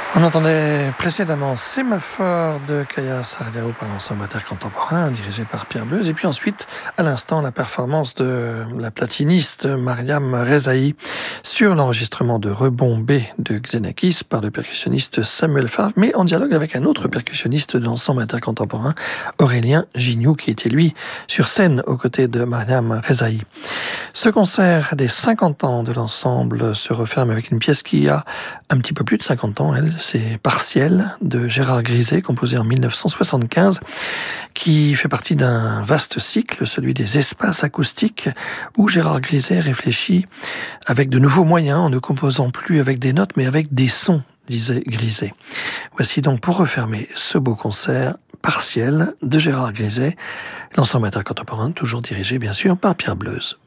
On entendait précédemment Sémaphore de Kaya Sardiaro par l'ensemble intercontemporain dirigé par Pierre Bleuze. Et puis ensuite, à l'instant, la performance de la platiniste Mariam Rezaï sur l'enregistrement de Rebombé de Xenakis par le percussionniste Samuel Favre, mais en dialogue avec un autre percussionniste de l'ensemble intercontemporain, Aurélien Gignoux, qui était lui sur scène aux côtés de Mariam Rezaï. Ce concert des 50 ans de l'ensemble se referme avec une pièce qui a un petit peu plus de 50 ans, elle, c'est Partiel de Gérard Griset, composé en 1975, qui fait partie d'un vaste cycle, celui des espaces acoustiques, où Gérard Griset réfléchit avec de nouveaux moyens, en ne composant plus avec des notes, mais avec des sons, disait Griset. Voici donc pour refermer ce beau concert Partiel de Gérard Griset, l'ensemble intercontemporain, toujours dirigé bien sûr par Pierre Bleuze.